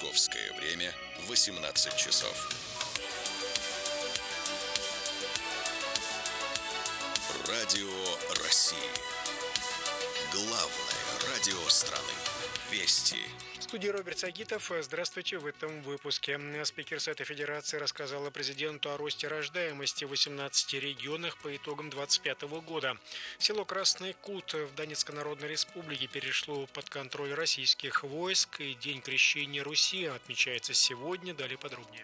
Московское время 18 часов. Радио России. Главное радио страны. Вести. В студии Роберт Сагитов. Здравствуйте. В этом выпуске спикер Совета Федерации рассказала президенту о росте рождаемости в 18 регионах по итогам 2025 года. Село Красный Кут в Донецкой Народной Республике перешло под контроль российских войск, и День крещения Руси отмечается сегодня. Далее подробнее.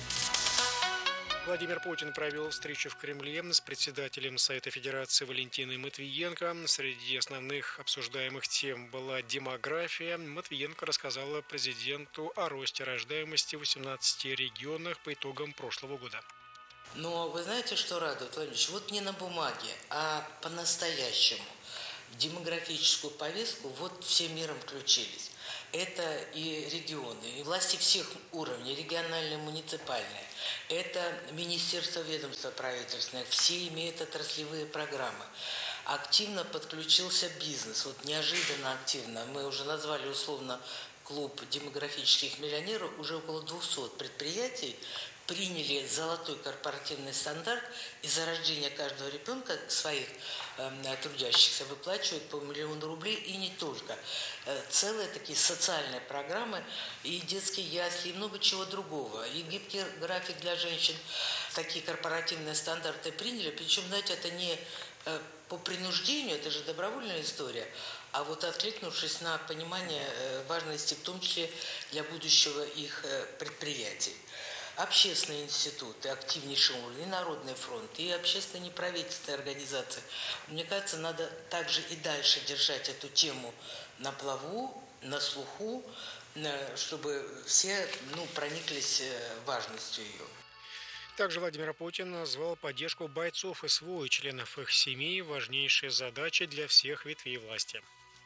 Владимир Путин провел встречу в Кремле с председателем Совета Федерации Валентиной Матвиенко. Среди основных обсуждаемых тем была демография. Матвиенко рассказала президенту о росте рождаемости в 18 регионах по итогам прошлого года. Но вы знаете, что радует, Владимир Ильич? Вот не на бумаге, а по-настоящему. В демографическую повестку вот всем миром включились. Это и регионы, и власти всех уровней, региональные, муниципальные. Это министерство, ведомства правительственных. Все имеют отраслевые программы. Активно подключился бизнес. Вот неожиданно активно. Мы уже назвали условно клуб демографических миллионеров. Уже около 200 предприятий приняли золотой корпоративный стандарт, и за рождение каждого ребенка своих трудящихся выплачивают по 1 миллион рублей, и не только. Целые такие социальные программы, и детские ясли, и много чего другого. И гибкий график для женщин. Такие корпоративные стандарты приняли, причем, знаете, это не по принуждению, это же добровольная история, а вот откликнувшись на понимание важности, в том числе для будущего их предприятий. Общественные институты, активнейший уровень, и Народный фронт, и общественные неправительственные организации. Мне кажется, надо также и дальше держать эту тему на плаву, на слуху, чтобы все прониклись важностью ее. Также Владимир Путин назвал поддержку бойцов СВО и членов их семей важнейшей задачей для всех ветвей власти.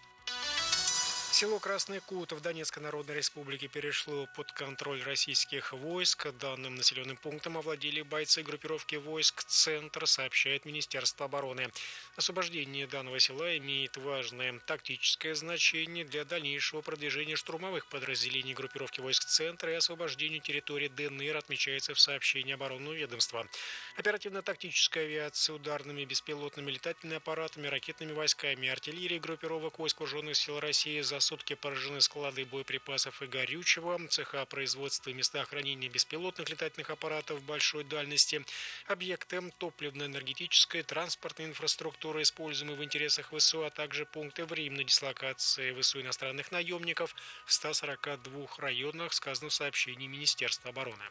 Село Красный Кут в Донецкой Народной Республике перешло под контроль российских войск. Данным населенным пунктом овладели бойцы группировки войск «Центр», сообщает Министерство обороны. Освобождение данного села имеет важное тактическое значение для дальнейшего продвижения штурмовых подразделений группировки войск «Центр» и освобождению территории ДНР, отмечается в сообщении оборонного ведомства. Оперативно-тактическая авиация, ударными беспилотными летательными аппаратами, ракетными войсками, артиллерией группировок войск вооруженных сил России за сутки поражены склады боеприпасов и горючего, цеха производства и места хранения беспилотных летательных аппаратов большой дальности, объекты топливно-энергетической, транспортной инфраструктуры, используемые в интересах ВСУ, а также пункты временной дислокации ВСУ иностранных наемников в 142 районах, сказано в сообщении Министерства обороны.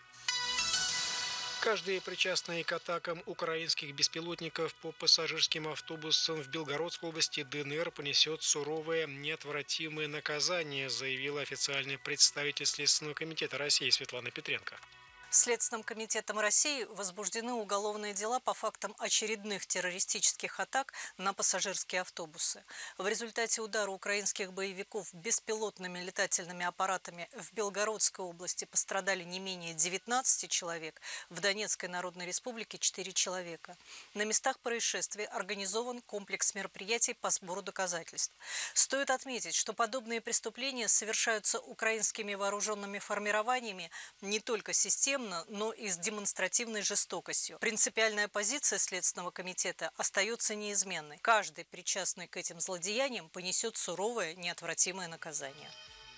Каждый причастный к атакам украинских беспилотников по пассажирским автобусам в Белгородской области ДНР понесет суровое, неотвратимое наказание, заявила официальный представитель Следственного комитета России Светлана Петренко. Следственным комитетом России возбуждены уголовные дела по фактам очередных террористических атак на пассажирские автобусы. В результате удара украинских боевиков беспилотными летательными аппаратами в Белгородской области пострадали не менее 19 человек, в Донецкой Народной Республике 4 человека. На местах происшествия организован комплекс мероприятий по сбору доказательств. Стоит отметить, что подобные преступления совершаются украинскими вооруженными формированиями не только системно, но и с демонстративной жестокостью. Принципиальная позиция Следственного комитета остается неизменной. Каждый, причастный к этим злодеяниям, понесет суровое, неотвратимое наказание.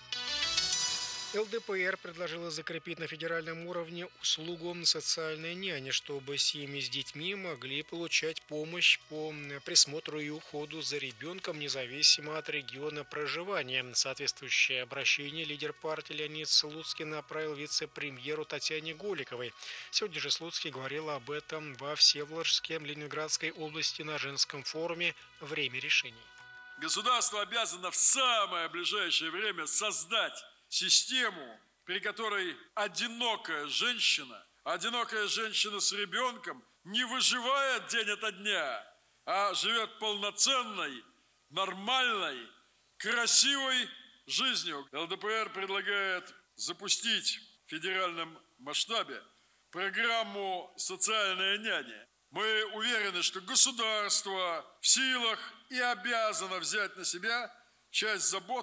ЛДПР предложила закрепить на федеральном уровне услугу социальной няни, чтобы семьи с детьми могли получать помощь по присмотру и уходу за ребенком, независимо от региона проживания. Соответствующее обращение лидер партии Леонид Слуцкий направил вице-премьеру Татьяне Голиковой. Сегодня же Слуцкий говорил об этом во Всеволожске, Ленинградской области на женском форуме «Время решений». Государство обязано в самое ближайшее время создать систему, при которой одинокая женщина с ребенком не выживает день ото дня, а живет полноценной, нормальной, красивой жизнью. ЛДПР предлагает запустить в федеральном масштабе программу «Социальная няня». Мы уверены, что государство в силах и обязано взять на себя часть забот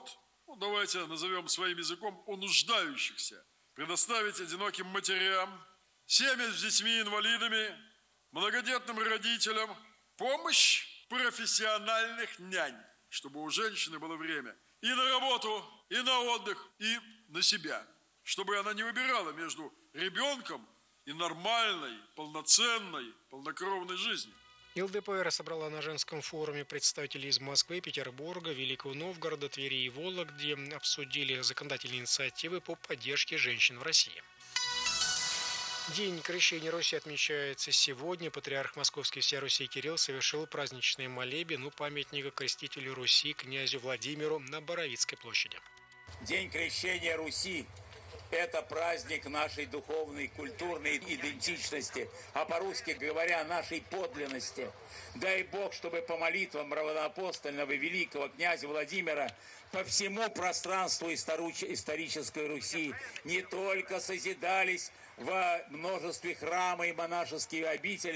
давайте назовем своим языком, о нуждающихся. Предоставить одиноким матерям, семьям с детьми-инвалидами, многодетным родителям помощь профессиональных нянь, чтобы у женщины было время и на работу, и на отдых, и на себя, чтобы она не выбирала между ребенком и нормальной, полноценной, полнокровной жизнью. ЛДПР собрала на женском форуме представителей из Москвы, Петербурга, Великого Новгорода, Твери и Вологды, где обсудили законодательные инициативы по поддержке женщин в России. День крещения Руси отмечается сегодня. Патриарх Московский всея Руси Кирилл совершил праздничный молебен у памятника крестителю Руси князю Владимиру на Боровицкой площади. День крещения Руси – это праздник нашей духовной, культурной идентичности, а по-русски говоря, нашей подлинности. Дай Бог, чтобы по молитвам равноапостольного великого князя Владимира по всему пространству исторической Руси не только созидались во множестве храмов и монашеских обителей,